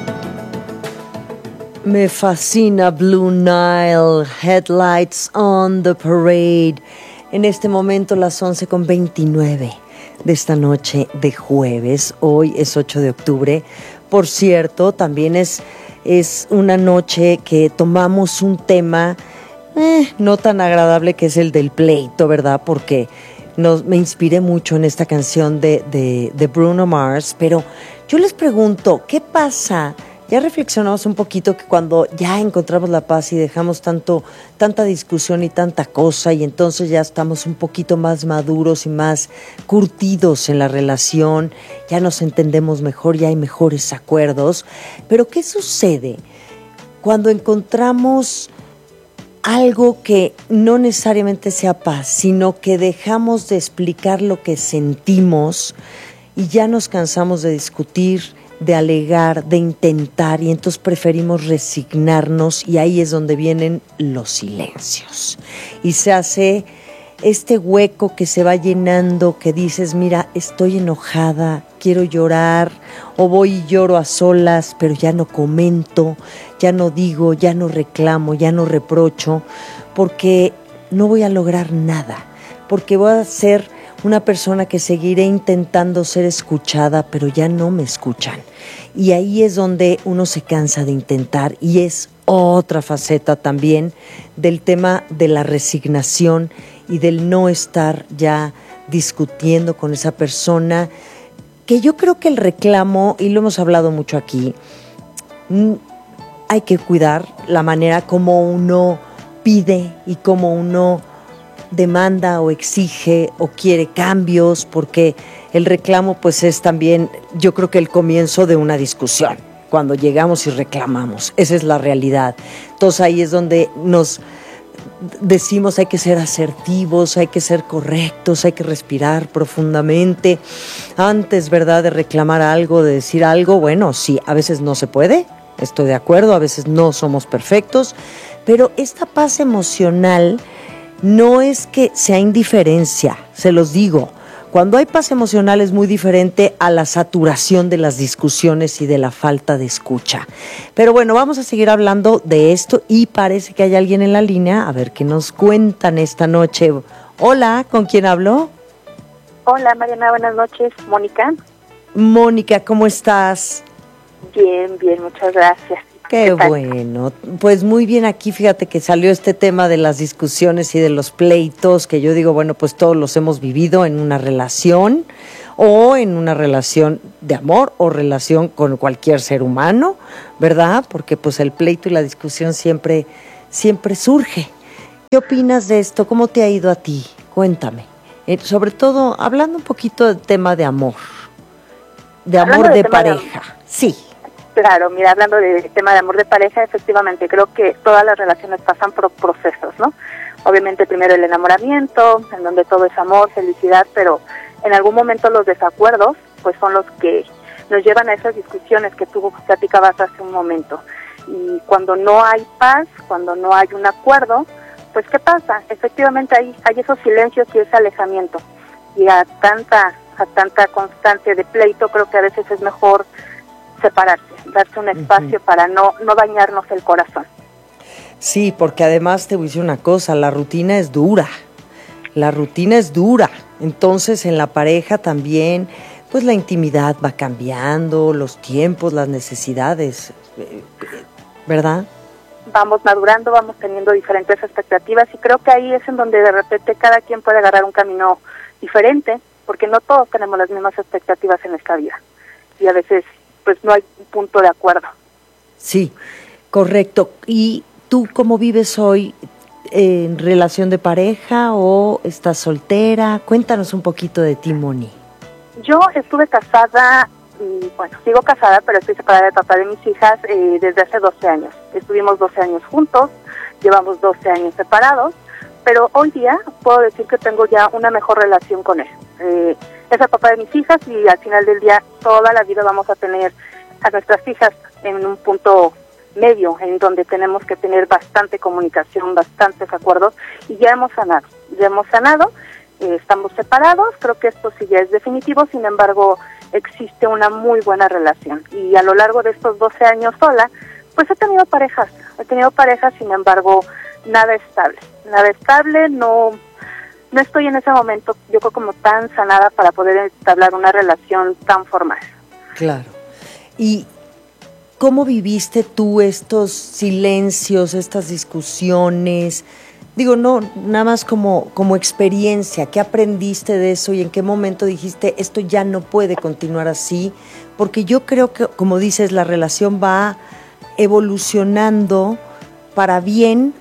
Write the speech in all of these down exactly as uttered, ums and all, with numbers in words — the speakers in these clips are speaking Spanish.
Me fascina Blue Nile, Headlights on the Parade. En este momento las once con veintinueve de esta noche de jueves. Hoy es ocho de octubre. Por cierto, también es, es una noche que tomamos un tema eh, no tan agradable, que es el del pleito, ¿verdad? Porque nos, me inspiré mucho en esta canción de, de, de Bruno Mars. Pero yo les pregunto, ¿qué pasa? Ya reflexionamos un poquito que cuando ya encontramos la paz y dejamos tanto, tanta discusión y tanta cosa, y entonces ya estamos un poquito más maduros y más curtidos en la relación, ya nos entendemos mejor, ya hay mejores acuerdos. Pero ¿qué sucede cuando encontramos algo que no necesariamente sea paz, sino que dejamos de explicar lo que sentimos y ya nos cansamos de discutir, de alegar, de intentar, y entonces preferimos resignarnos, y ahí es donde vienen los silencios y se hace este hueco que se va llenando, que dices, mira, estoy enojada, quiero llorar, o voy y lloro a solas, pero ya no comento, ya no digo, ya no reclamo, ya no reprocho, porque no voy a lograr nada, porque voy a ser una persona que seguiré intentando ser escuchada, pero ya no me escuchan. Y ahí es donde uno se cansa de intentar, y es otra faceta también del tema de la resignación y del no estar ya discutiendo con esa persona, que yo creo que el reclamo, y lo hemos hablado mucho aquí, hay que cuidar la manera como uno pide y como uno demanda o exige o quiere cambios, porque el reclamo pues es también, yo creo que el comienzo de una discusión, cuando llegamos y reclamamos, esa es la realidad. Entonces ahí es donde nos decimos, hay que ser asertivos, hay que ser correctos, hay que respirar profundamente antes, ¿verdad?, de reclamar algo, de decir algo. Bueno, sí, a veces no se puede, estoy de acuerdo, a veces no somos perfectos, pero esta paz emocional no es que sea indiferencia, se los digo. Cuando hay paz emocional es muy diferente a la saturación de las discusiones y de la falta de escucha. Pero bueno, vamos a seguir hablando de esto, y parece que hay alguien en la línea. A ver qué nos cuentan esta noche. Hola, ¿con quién hablo? Hola, Mariana, buenas noches. Mónica. Mónica, ¿cómo estás? Bien, bien, muchas gracias. Qué bueno, pues muy bien. Aquí fíjate que salió este tema de las discusiones y de los pleitos, que yo digo, bueno, pues todos los hemos vivido en una relación, o en una relación de amor, o relación con cualquier ser humano, ¿verdad? Porque pues el pleito y la discusión siempre, siempre surge. ¿Qué opinas de esto? ¿Cómo te ha ido a ti? Cuéntame. Eh, sobre todo, hablando un poquito del tema de amor, de amor de pareja, sí. Claro, mira, hablando del tema de amor de pareja, efectivamente, creo que todas las relaciones pasan por procesos, ¿no? Obviamente primero el enamoramiento, en donde todo es amor, felicidad, pero en algún momento los desacuerdos, pues son los que nos llevan a esas discusiones que tú platicabas hace un momento. Y cuando no hay paz, cuando no hay un acuerdo, pues ¿qué pasa? Efectivamente hay, hay esos silencios y ese alejamiento. Y a tanta, a tanta constancia de pleito, creo que a veces es mejor separarse, darse un espacio uh-huh. para no, no dañarnos el corazón. Sí, porque además te voy a decir una cosa, la rutina es dura, la rutina es dura, entonces en la pareja también, pues la intimidad va cambiando, los tiempos, las necesidades, ¿verdad? Vamos madurando, vamos teniendo diferentes expectativas, y creo que ahí es en donde de repente cada quien puede agarrar un camino diferente, porque no todos tenemos las mismas expectativas en esta vida, y a veces pues no hay un punto de acuerdo. Sí, correcto. ¿Y tú cómo vives hoy? ¿En relación de pareja o estás soltera? Cuéntanos un poquito de ti, Moni. Yo estuve casada, y bueno, sigo casada, pero estoy separada del papá de mis hijas eh, desde hace doce años. Estuvimos doce años juntos, llevamos doce años separados, pero hoy día puedo decir que tengo ya una mejor relación con él. Eh, es el papá de mis hijas, y al final del día toda la vida vamos a tener a nuestras hijas en un punto medio, en donde tenemos que tener bastante comunicación, bastantes acuerdos, y ya hemos sanado, ya hemos sanado, eh, estamos separados, creo que esto sí ya es definitivo. Sin embargo, existe una muy buena relación. Y a lo largo de estos doce años sola, pues he tenido parejas, he tenido parejas, sin embargo, nada estable, nada estable, no, no estoy en ese momento, yo creo, como tan sanada para poder entablar una relación tan formal. Claro. ¿Y cómo viviste tú estos silencios, estas discusiones? Digo, no, nada más como, como experiencia, ¿qué aprendiste de eso y en qué momento dijiste, esto ya no puede continuar así? Porque yo creo que, como dices, la relación va evolucionando para bien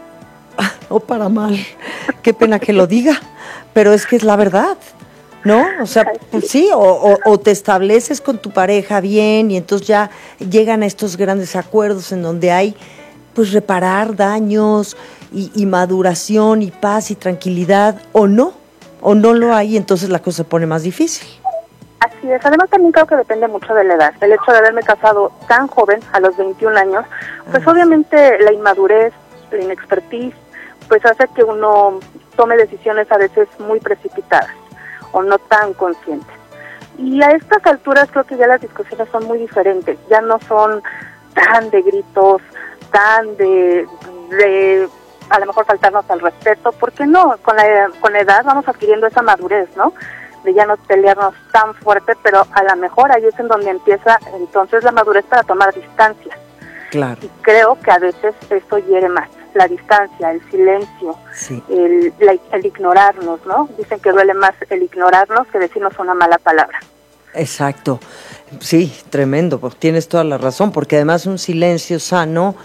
o para mal. Qué pena que lo diga, pero es que es la verdad, ¿no? O sea, pues sí, o, o, o te estableces con tu pareja bien y entonces ya llegan a estos grandes acuerdos en donde hay, pues, reparar daños y, y maduración y paz y tranquilidad, o no, o no lo hay, y entonces la cosa se pone más difícil. Así es, además también creo que depende mucho de la edad. El hecho de haberme casado tan joven, a los veintiún años, pues ah, obviamente la inmadurez, la inexpertise, pues hace que uno tome decisiones a veces muy precipitadas o no tan conscientes. Y a estas alturas creo que ya las discusiones son muy diferentes, ya no son tan de gritos, tan de, de a lo mejor faltarnos al respeto, porque no, con la, con la edad vamos adquiriendo esa madurez, ¿no? De ya no pelearnos tan fuerte, pero a lo mejor ahí es en donde empieza entonces la madurez para tomar distancia. Claro. Y creo que a veces eso hiere más, la distancia, el silencio, sí. el, la, el ignorarnos, ¿no? Dicen que duele más el ignorarnos que decirnos una mala palabra. Exacto, sí, tremendo, pues tienes toda la razón, porque además un silencio sano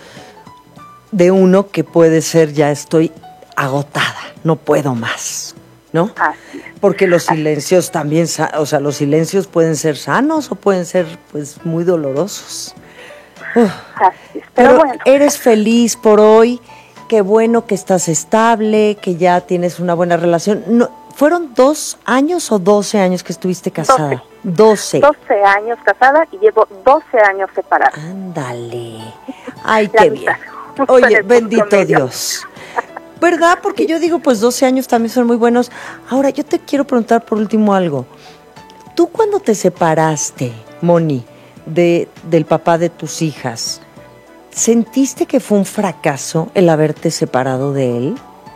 de uno que puede ser, ya estoy agotada, no puedo más, ¿no? Así es. Porque los silencios Así. también, o sea, los silencios pueden ser sanos o pueden ser, pues, muy dolorosos. Uf. Así es. Pero, Pero bueno, eres feliz por hoy, qué bueno que estás estable, que ya tienes una buena relación. No, ¿fueron dos años o doce años que estuviste casada? Doce. Doce años casada y llevo doce años separada. Ándale. Ay, qué bien. Oye, bendito Dios. ¿Verdad? Porque yo digo, pues doce años también son muy buenos. Ahora, yo te quiero preguntar por último algo. ¿Tú cuando te separaste, Moni, de, del papá de tus hijas, sentiste que fue un fracaso el haberte separado de él?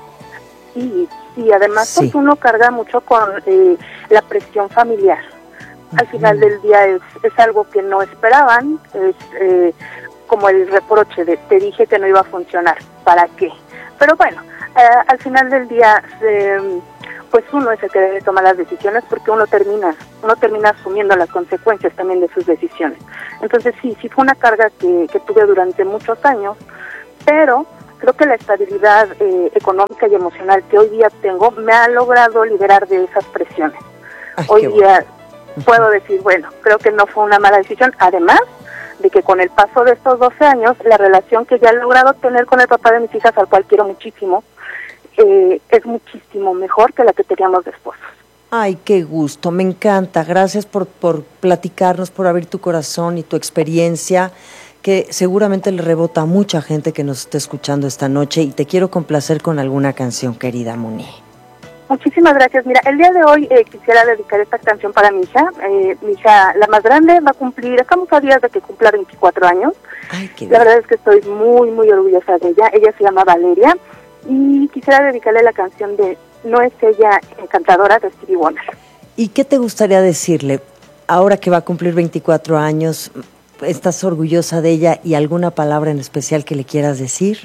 Sí, sí, además sí. Pues uno carga mucho con eh, la presión familiar. Al uh-huh. final del día es, es algo que no esperaban, es eh, como el reproche de te dije que no iba a funcionar, ¿para qué? Pero bueno, eh, al final del día, eh, pues uno es el que debe tomar las decisiones porque uno termina, uno termina asumiendo las consecuencias también de sus decisiones. Entonces sí, sí fue una carga que, que tuve durante muchos años, pero creo que la estabilidad eh, económica y emocional que hoy día tengo me ha logrado liberar de esas presiones. Ay, hoy día bueno. puedo decir, bueno, creo que no fue una mala decisión, además de que con el paso de estos doce años, la relación que ya he logrado tener con el papá de mis hijas, al cual quiero muchísimo, eh, es muchísimo mejor que la que teníamos de esposos. Ay, qué gusto, me encanta. Gracias por, por platicarnos, por abrir tu corazón y tu experiencia, que seguramente le rebota a mucha gente que nos esté escuchando esta noche, y te quiero complacer con alguna canción, querida Moni. Muchísimas gracias. Mira, el día de hoy eh, quisiera dedicar esta canción para mi hija. Eh, mi hija, la más grande, va a cumplir, estamos a días de que cumpla veinticuatro años. Ay, qué bien. La verdad es que estoy muy, muy orgullosa de ella. Ella se llama Valeria y quisiera dedicarle la canción de No es ella encantadora, de Stevie Wonder. ¿Y qué te gustaría decirle ahora que va a cumplir veinticuatro años? ¿Estás orgullosa de ella y alguna palabra en especial que le quieras decir?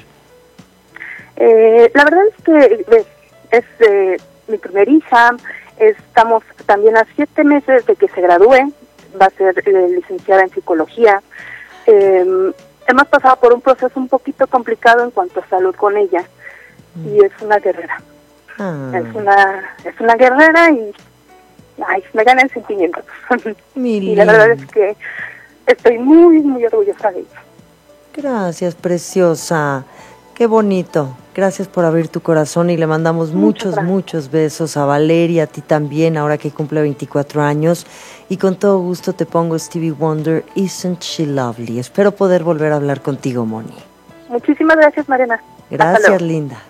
Eh, la verdad es que es, es eh, mi primer hija, estamos también a siete meses de que se gradúe, va a ser eh, licenciada en psicología. Eh, hemos pasado por un proceso un poquito complicado en cuanto a salud con ella, mm. y es una guerrera. Ah. Es una es una guerrera y ay, me gana el sentimiento. Y la verdad es que estoy muy, muy orgullosa de ella. Gracias, preciosa. Qué bonito. Gracias por abrir tu corazón y le mandamos muchos, muchos, muchos besos a Valeria, a ti también, ahora que cumple veinticuatro años. Y con todo gusto te pongo Stevie Wonder, Isn't She Lovely. Espero poder volver a hablar contigo, Moni. Muchísimas gracias, Mariana. Gracias, linda.